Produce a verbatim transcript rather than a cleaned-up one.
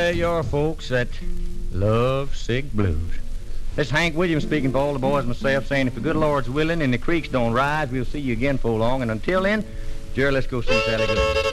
tell your folks that love sick blues. This is Hank Williams speaking for all the boys and myself, saying if the good Lord's willing and the creeks don't rise, we'll see you again for long. And until then, Jerry, let's go see Sally Good.